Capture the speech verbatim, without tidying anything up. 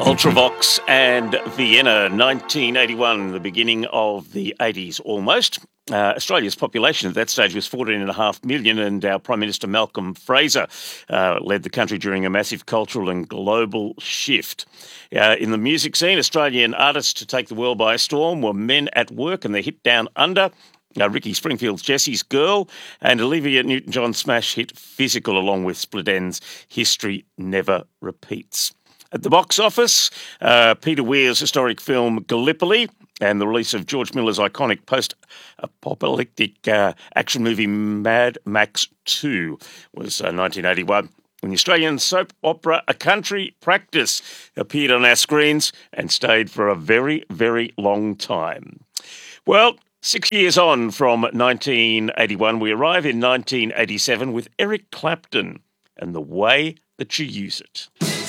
Ultravox and Vienna, nineteen eighty-one, the beginning of the eighties almost. Uh, Australia's population at that stage was fourteen and a half million, and our Prime Minister Malcolm Fraser uh, led the country during a massive cultural and global shift. Uh, in the music scene, Australian artists to take the world by storm were Men at Work and their hit Down Under, uh, Ricky Springfield's Jessie's Girl, and Olivia Newton-John's smash hit Physical, along with Split Enz' History Never Repeats. At the box office, uh, Peter Weir's historic film Gallipoli and the release of George Miller's iconic post-apocalyptic uh, action movie Mad Max two was uh, nineteen eighty-one. When the Australian soap opera A Country Practice appeared on our screens and stayed for a very, very long time. Well, six years on from nineteen eighty-one, we arrive in nineteen eighty-seven with Eric Clapton and The Way That You Use It.